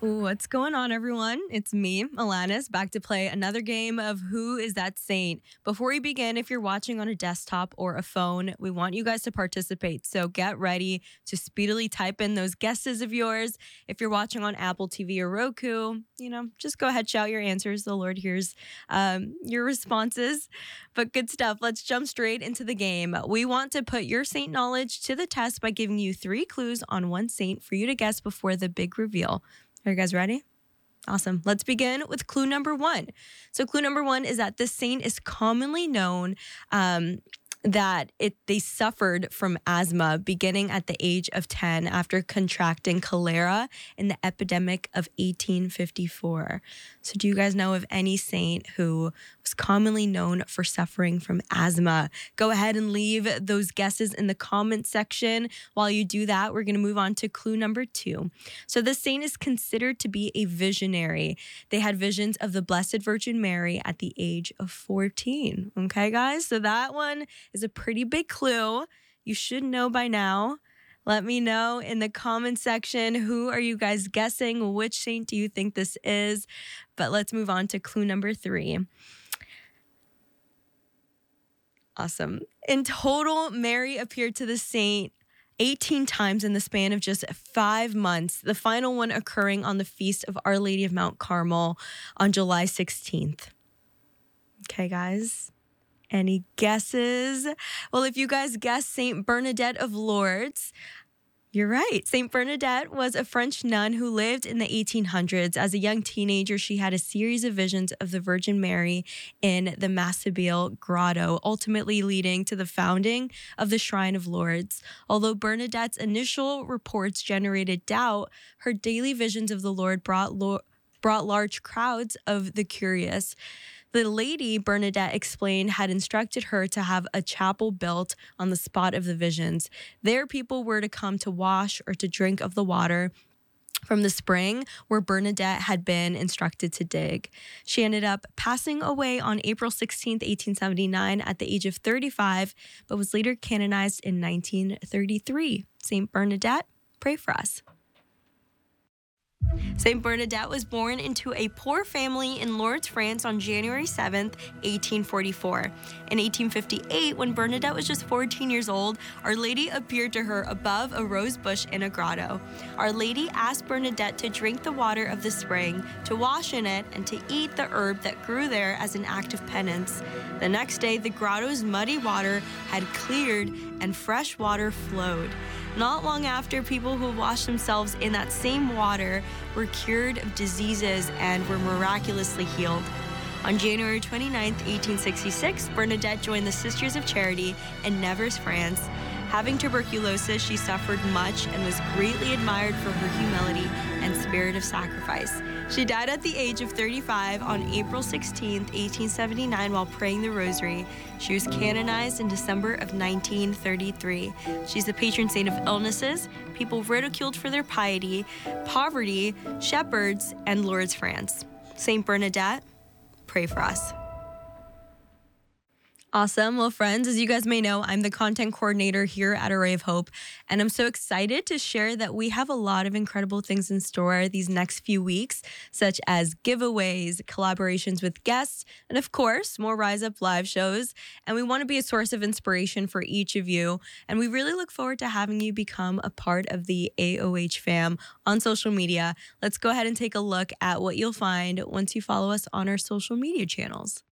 What's going on, everyone? It's me, Alanis, back to play another game of Who is That Saint? Before we begin, if you're watching on a desktop or a phone, we want you guys to participate. So get ready to speedily type in those guesses of yours. If you're watching on Apple TV or Roku, just go ahead, shout your answers. The Lord hears your responses. But good stuff. Let's jump straight into the game. We want to put your saint knowledge to the test by giving you 3 clues on one saint for you to guess before the big reveal. Are you guys ready? Awesome. Let's begin with clue number 1. So clue number 1 is that this saint is commonly known that they suffered from asthma beginning at the age of 10 after contracting cholera in the epidemic of 1854. So do you guys know of any saint who was commonly known for suffering from asthma? Go ahead and leave those guesses in the comment section. While you do that, we're going to move on to clue number 2. So this saint is considered to be a visionary. They had visions of the Blessed Virgin Mary at the age of 14. Okay, guys? So that one is a pretty big clue. You should know by now. Let me know in the comment section, who are you guys guessing? Which saint do you think this is? But let's move on to clue number 3. Awesome. In total, Mary appeared to the saint 18 times in the span of just 5 months, the final one occurring on the feast of Our Lady of Mount Carmel on July 16th. Okay, guys. Any guesses? Well, if you guys guessed Saint Bernadette of Lourdes, you're right. Saint Bernadette was a French nun who lived in the 1800s. As a young teenager, she had a series of visions of the Virgin Mary in the Massabile Grotto, ultimately leading to the founding of the Shrine of Lourdes. Although Bernadette's initial reports generated doubt, her daily visions of the Lord brought large crowds of the curious. The lady, Bernadette explained, had instructed her to have a chapel built on the spot of the visions. There, people were to come to wash or to drink of the water from the spring where Bernadette had been instructed to dig. She ended up passing away on April 16, 1879, at the age of 35, but was later canonized in 1933. Saint Bernadette, pray for us. Saint Bernadette was born into a poor family in Lourdes, France on January 7, 1844. In 1858, when Bernadette was just 14 years old, Our Lady appeared to her above a rose bush in a grotto. Our Lady asked Bernadette to drink the water of the spring, to wash in it, and to eat the herb that grew there as an act of penance. The next day, the grotto's muddy water had cleared and fresh water flowed. Not long after, people who washed themselves in that same water were cured of diseases and were miraculously healed. On January 29, 1866, Bernadette joined the Sisters of Charity in Nevers, France. Having tuberculosis, she suffered much and was greatly admired for her humility and spirit of sacrifice. She died at the age of 35 on April 16, 1879, while praying the rosary. She was canonized in December of 1933. She's the patron saint of illnesses, people ridiculed for their piety, poverty, shepherds, and Lourdes, France. Saint Bernadette, pray for us. Awesome. Well, friends, as you guys may know, I'm the content coordinator here at Array of Hope, and I'm so excited to share that we have a lot of incredible things in store these next few weeks, such as giveaways, collaborations with guests, and of course, more Rise Up live shows. And we want to be a source of inspiration for each of you, and we really look forward to having you become a part of the AOH fam on social media. Let's go ahead and take a look at what you'll find once you follow us on our social media channels.